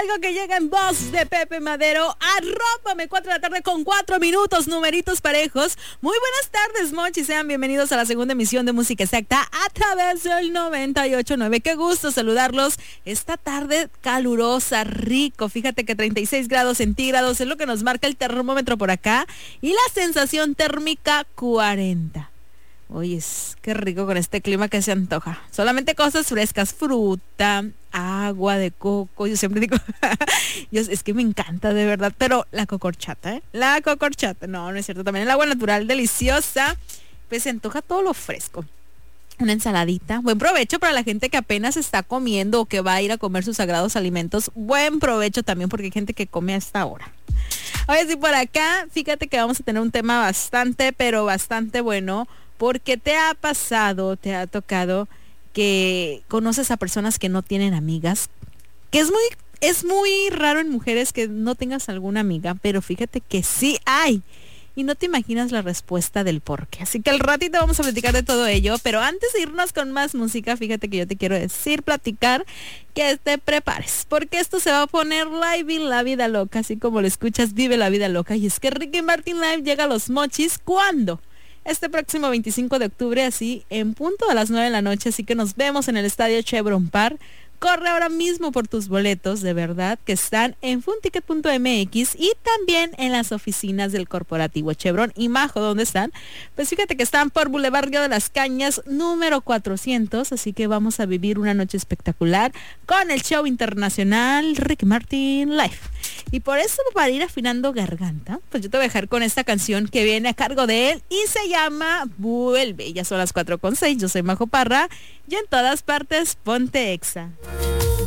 Algo que llega en voz de Pepe Madero. Arrópame, 4 de la tarde con 4 minutos, numeritos parejos. Muy buenas tardes, Mochi. Sean bienvenidos a la segunda emisión de Música Exacta a través del 98.9. Qué gusto saludarlos esta tarde calurosa, rico. Fíjate que 36 grados centígrados es lo que nos marca el termómetro por acá. Y la sensación térmica 40. Oye, qué rico con este clima que se antoja. Solamente cosas frescas, fruta, agua de coco. Yo siempre digo, es que me encanta de verdad. Pero la cocorchata, La cocorchata. No es cierto. También el agua natural deliciosa. Pues se antoja todo lo fresco. Una ensaladita. Buen provecho para la gente que apenas está comiendo o que va a ir a comer sus sagrados alimentos. Buen provecho también porque hay gente que come a esta hora. Oye, sí, por acá, fíjate que vamos a tener un tema bastante, pero bastante bueno. Porque te ha tocado que conoces a personas que no tienen amigas, que es muy raro en mujeres que no tengas alguna amiga, pero fíjate que sí hay. Y no te imaginas la respuesta del por qué. Así que al ratito vamos a platicar de todo ello, pero antes de irnos con más música, fíjate que yo te quiero platicar que te prepares, porque esto se va a poner live en la vida loca, así como lo escuchas, vive la vida loca. Y es que Ricky Martin Live llega a Los Mochis, ¿cuándo? Este próximo 25 de octubre, así en punto a las 9 de la noche, así que nos vemos en el estadio Chevron Park. Corre ahora mismo por tus boletos, de verdad, que están en funticket.mx y también en las oficinas del corporativo Chevron y Majo, ¿dónde están? Pues fíjate que están por Boulevard Río de las Cañas, número 400, así que vamos a vivir una noche espectacular con el show internacional Ricky Martin Live. Y por eso, para ir afinando garganta, pues yo te voy a dejar con esta canción que viene a cargo de él y se llama Vuelve. Ya son las 4:06, yo soy Majo Parra y en todas partes ponte Exa.